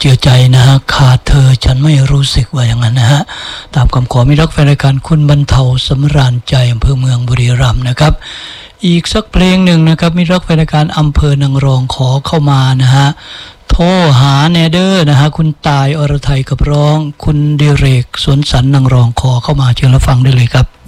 เจือใจนะฮะขาดเธอฉันไม่รู้สึกว่าอย่างนั้นนะฮะตามคำขอมิรักแฟนรายการคุณบรรเทาสำราญใจอำเภอเมืองบุรีรัมย์นะครับอีกสักเพลงหนึ่งนะครับมิรักแฟนรายการอำเภอนางรองขอเข้ามานะฮะโทรหาแนเดอร์นะฮะคุณตายอรไทยกับร้องคุณดิเรกสวนสันนางรองขอเข้ามาเชิญรับฟังได้เลยครับ